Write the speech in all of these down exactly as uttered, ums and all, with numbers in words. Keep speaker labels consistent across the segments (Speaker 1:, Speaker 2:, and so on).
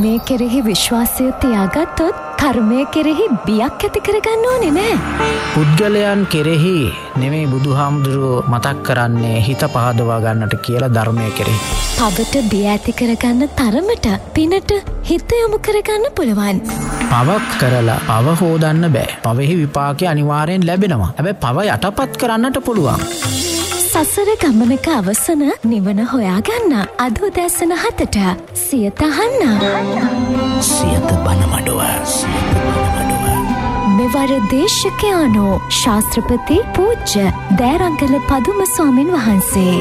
Speaker 1: ධර්මයේ කෙරෙහි විශ්වාසය තියාගත්තොත් කර්මය කෙරෙහි බියක් ඇති කරගන්න ඕනේ නෑ.
Speaker 2: පුද්ගලයන් කෙරෙහි නෙමෙයි බුදුහාමුදුරුවෝ මතක් කරන්නේ හිත පහදවා ගන්නට කියලා ධර්මය කෙරෙහි.
Speaker 1: පවට බිය ඇති කරගන්න තරමට පිනට හිත යොමු කරගන්න පුළුවන්.
Speaker 2: පවක් කරලා පව හොදන්න බෑ. පවෙහි විපාකය අනිවාර්යෙන් ලැබෙනවා. හැබැයි පව යටපත් කරන්නට පුළුවන්.
Speaker 1: සසර ගමනක අවසන නිවන හොයාගන්න අද උදැසන හතට සියත අහන්න.
Speaker 3: සියත බණමඩුව. සියත බණමඩුව.
Speaker 1: මෙවර දේශකයානෝ ශාස්ත්‍රපති පූජ්‍ය දෑරංගල පදුම ස්වාමින් වහන්සේ.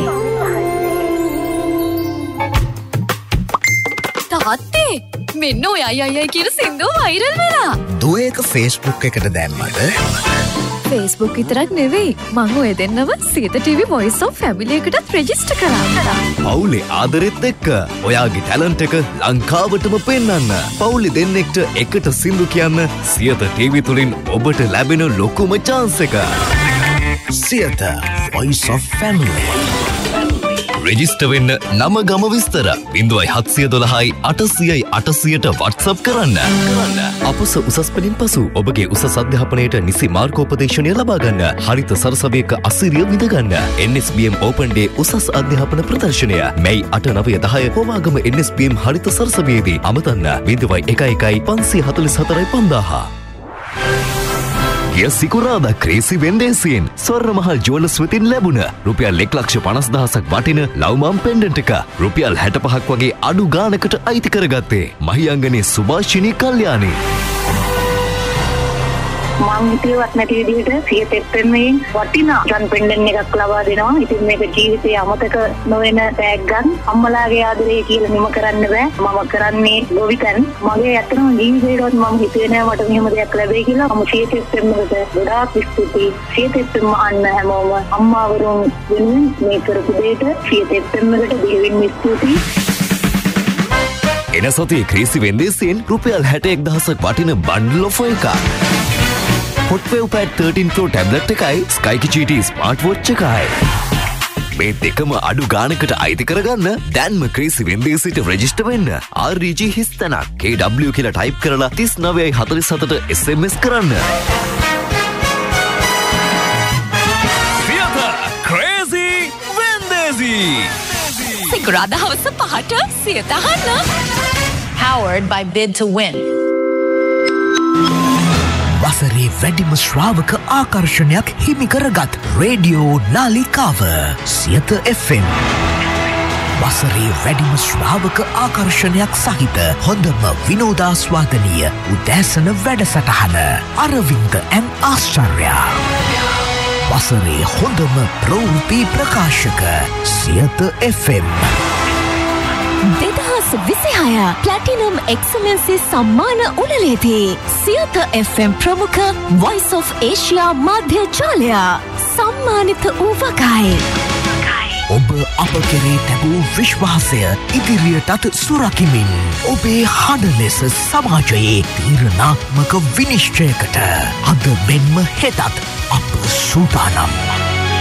Speaker 4: තාත්තේ මෙන්න ඔය අය අය කියන සින්දුව වෛරල් වෙලා.
Speaker 3: දුව ඒක ෆේස්බුක් එකට දැම්මද?
Speaker 4: ෆේස්බුක් විතරක් නෙවෙයි මං ඔය දෙන්නව Siyatha TV voice of family එකටත් රෙජිස්ටර් කරා.
Speaker 5: පවුලේ ආදරෙත් එක්ක ඔයාගේ ටැලන්ට් එක ලංකාවටම පෙන්වන්න. පවුලේ දෙන්නෙක්ට එකට සින්දු කියන්න සියත ටීවී තුලින් ඔබට ලැබෙන ලොකුම chance එක.
Speaker 3: Siyatha voice of family.
Speaker 5: Register වෙන්න නම ගම විස්තර බිංදුවයි හත්සිය දොළහයි අටසියයි අටසියට WhatsApp කරන්න. අපොස උසස් පෙළින් පසු ඔබගේ උසස් අධ්‍යාපනයට නිසි මාර්ගෝපදේශනය ලබා ගන්න. හරිත සරසවියක අසිරිය විඳ ගන්න. එන් එස් බී එම් Open Day උසස් අධ්‍යාපන ප්‍රදර්ශනය මැයි අට නවය දහය හෝමාගම එන් එස් බී එම් හරිත සරසවියේදී අමතන්න බිංදුවයි එකයි එකයි පන්සිය හතළිස් හතරයි පන්දාහ. ගිය සිකුරාදා ක්‍රේසි වෙන්දේසියෙන් ස්වර්ණ මහල් ජුවලර්ස් වෙතින් ලැබුණ රුපියල් එක් ලක්ෂ පනස් දහසක් වටින ලව්මාම් පෙන්ඩන්ට් එක රුපියල් හැට පහක් වගේ අඩු ගානකට අයිති කරගත්තේ මහියංගනේ සුභාෂිනී කල්යාණී.
Speaker 6: මං හිතුවත් නැති විදිහට සියත එප්පෙම්ෙන් වටිනා ජන් පෙන්ඩන් එකක් ලබා දෙනවා. ඉතින් මේක ජීවිතේ අමතක නොවන තෑග්ගක්. අම්මලාගේ ආදරේ කියලා නිම කරන්න බෑ. මම කරන්නේ ගොවිතැන්. මගේ ඇත්තම ජීවිතේටවත් මම හිතුවේ නෑ මට මෙහෙම දෙයක් ලැබෙයි කියලා. මම සියත එප්පෙම් එකට ගොඩාක් ස්තුතියි. සියත එප්පෙම් අහන්න හැමෝම අම්මාවරුන් වෙනුවෙන් මේ කරපු දෙයට සියත එප්පෙම් එකට දෙවියන් ස්තුතියි.
Speaker 5: එන සතියේ ක්‍රේසි වෙන්දේසියෙන් රුපියල් හැට එක් දහසක් වටින බන්ඩල් ඔෆර් එකක්. Hotwave Pad thirteen Pro tablet එකයි Skykichiti ස්මාර්ට් වොච් එකයි. මේ දෙකම අඩු ගානකට අයිති කරගන්න දැන්ම ක්‍රේසි වෙන්දේසියට රෙජිස්ටර් වෙන්න. ආර් ඊ ජී හිස්තනක් කේ ඩබ්ලිව් කියලා ටයිප් කරලා තිස් නවයයි හතළිස් හතට එස් එම් එස් කරන්න. සියත ක්‍රේසි වෙන්දේසි.
Speaker 4: සිකුරාදා හවස පහට සියත අහන්න.
Speaker 7: Powered by Bid to Win.
Speaker 3: වසරේ වැඩිම ශ්‍රාවක ආකර්ෂණයක් හිමි කරගත් රේඩියෝ නාලිකාව සියත එෆ් එම්. වසරේ වැඩිම ශ්‍රාවක ආකර්ෂණයක් සහිත හොඳම විනෝදාස්වාදනීය උදෑසන වැඩසටහන අරවින්ද ඇන් ආශ්චර්යා. වසරේ හොඳම ප්‍රවෘත්ති ප්‍රකාශක සියත එෆ් එම්.
Speaker 1: දෙදහස් විසිහය ප්ලැටිනම් එක්සලන්සි සම්මාන උළෙලේදී සියත එෆ් එම් ප්‍රමුඛ වොයිස් ඔෆ් ඒෂියා මාධ්‍ය ජාලය සම්මානිත වූ වගයි.
Speaker 3: ඔබ අප කෙරේ තැබූ විශ්වාසය ඉදිරියටත් සුරකිමින් ඔබේ හඬ ලෙස සමාජයේ තීරණාත්මක විනිශ්චයකට අද මෙන්ම හෙටත් අප සූදානම්.